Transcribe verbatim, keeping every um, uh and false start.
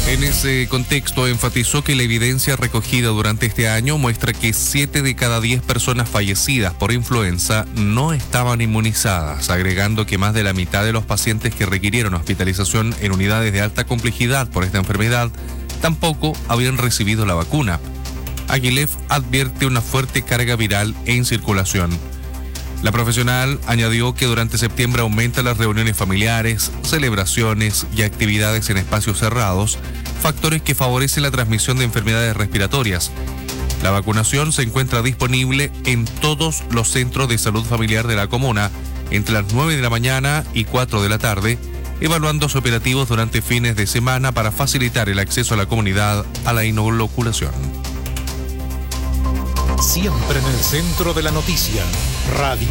En ese contexto, enfatizó que la evidencia recogida durante este año muestra que siete de cada diez personas fallecidas por influenza no estaban inmunizadas, agregando que más de la mitad de los pacientes que requirieron hospitalización en unidades de alta complejidad por esta enfermedad tampoco habían recibido la vacuna. Aguilef advierte una fuerte carga viral en circulación. La profesional añadió que durante septiembre aumentan las reuniones familiares, celebraciones y actividades en espacios cerrados, factores que favorecen la transmisión de enfermedades respiratorias. La vacunación se encuentra disponible en todos los centros de salud familiar de la comuna entre las nueve de la mañana y cuatro de la tarde, evaluándose operativos durante fines de semana para facilitar el acceso a la comunidad a la inoculación. Siempre en el centro de la noticia, Radio